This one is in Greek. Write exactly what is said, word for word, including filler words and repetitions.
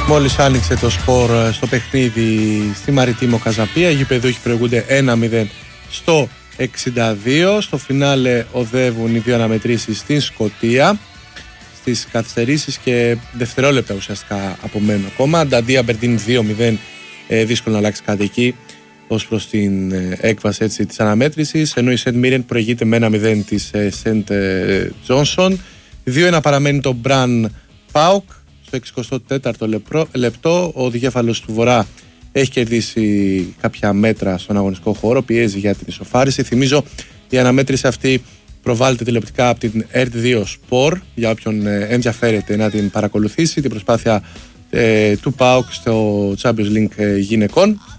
Μόλις άνοιξε το σκορ στο παιχνίδι στη Μαριτίμο Καζαπία, οι γηπεδούχοι προηγούνται ένα μηδέν στο εξήντα δύο. Στο φινάλε οδεύουν οι δύο αναμετρήσεις στην Σκωτία στις καθυστερήσεις και δευτερόλεπτα ουσιαστικά απομένουν ακόμα. Νταντία Μπερντίν δύο μηδέν, ε, δύσκολο να αλλάξει κάτι εκεί ως προς την ε, έκβαση έτσι, της αναμέτρησης, ενώ η Σεντ Μίρεν προηγείται με ένα μηδέν της ε, Σεντ ε, Τζόνσον. δύο ένα παραμένει το Μπραν Πάουκ στο εξηκοστό τέταρτο λεπτό. Ο δικέφαλος του Βορρά έχει κερδίσει κάποια μέτρα στον αγωνιστικό χώρο, πιέζει για την ισοφάριση. Θυμίζω, η αναμέτρηση αυτή προβάλλεται τηλεοπτικά από την ερτ δύο Sport για όποιον ε, ενδιαφέρεται να την παρακολουθήσει, την προσπάθεια ε, του ΠΑΟΚ στο Champions League ε, γυναικών.